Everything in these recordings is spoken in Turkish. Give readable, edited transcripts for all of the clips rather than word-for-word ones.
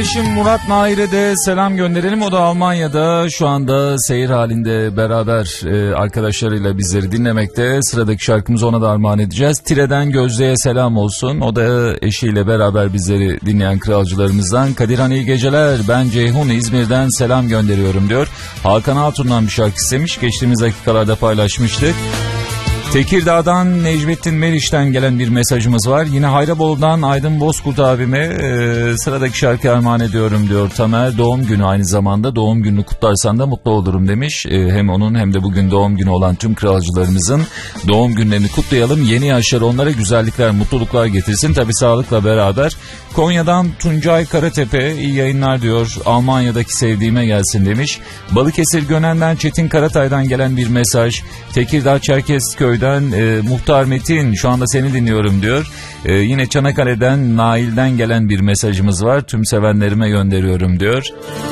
Şimdi Murat Nahir'e de selam gönderelim. O da Almanya'da şu anda seyir halinde beraber arkadaşlarıyla bizleri dinlemekte. Sıradaki şarkımızı ona da armağan edeceğiz. Tire'den Gözde'ye selam olsun. O da eşiyle beraber bizleri dinleyen kralcılarımızdan. Kadirhan iyi geceler. Ben Ceyhun İzmir'den selam gönderiyorum diyor. Hakan Hatun'dan bir şarkı istemiş. Geçtiğimiz dakikalarda paylaşmıştık. Tekirdağ'dan Necmettin Meriç'ten gelen bir mesajımız var. Yine Hayrabolu'dan Aydın Bozkurt abime sıradaki şarkı armağan ediyorum diyor Tamer. Doğum günü aynı zamanda, doğum gününü kutlarsan da mutlu olurum demiş. Hem onun hem de bugün doğum günü olan tüm kralcılarımızın doğum günlerini kutlayalım. Yeni yaşlar onlara güzellikler, mutluluklar getirsin. Tabii sağlıkla beraber. Konya'dan Tuncay Karatepe iyi yayınlar diyor. Almanya'daki sevdiğime gelsin demiş. Balıkesir Gönen'den Çetin Karatay'dan gelen bir mesaj. Tekirdağ Çerkezköy'den Muhtar Metin şu anda seni dinliyorum diyor. Yine Çanakkale'den Nail'den gelen bir mesajımız var. Tüm sevenlerime gönderiyorum diyor.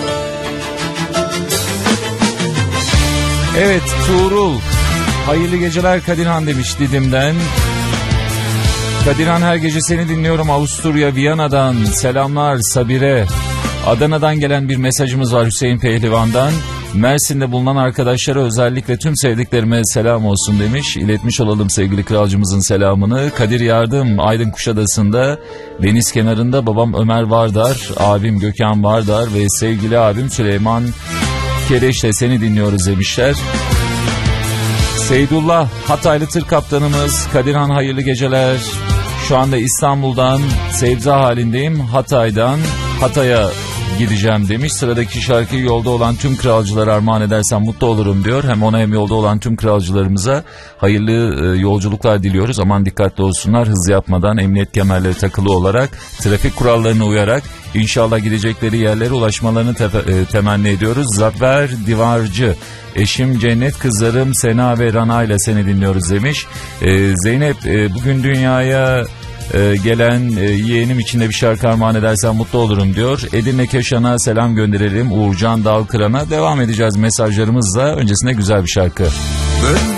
Evet, Tuğrul hayırlı geceler Kadirhan demiş Didim'den. Kadirhan her gece seni dinliyorum Avusturya Viyana'dan selamlar Sabire. Adana'dan gelen bir mesajımız var Hüseyin Pehlivan'dan. Mersin'de bulunan arkadaşlara özellikle tüm sevdiklerime selam olsun demiş. İletmiş olalım sevgili kralcımızın selamını. Kadir Yardım Aydın Kuşadası'nda deniz kenarında babam Ömer Vardar, abim Gökhan Vardar ve sevgili abim Süleyman Kereş'le seni dinliyoruz demişler. Seydullah Hataylı tır kaptanımız Kadirhan hayırlı geceler. Şu anda İstanbul'dan sebza halindeyim. Hatay'dan Hatay'a gideceğim demiş. Sıradaki şarkıyı yolda olan tüm kralcılara armağan edersem mutlu olurum diyor. Hem ona hem yolda olan tüm kralcılarımıza hayırlı yolculuklar diliyoruz. Aman dikkatli olsunlar, hız yapmadan, emniyet kemerleri takılı olarak, trafik kurallarına uyarak inşallah gidecekleri yerlere ulaşmalarını temenni ediyoruz. Zafer Divarcı eşim cennet kızlarım Sena ve Rana ile seni dinliyoruz demiş. Zeynep bugün dünyaya gelen yeğenim için de bir şarkı armağan edersen mutlu olurum diyor. Edirne Keşan'a selam gönderelim. Uğurcan Dalkıran'a devam edeceğiz mesajlarımızla. Öncesinde güzel bir şarkı.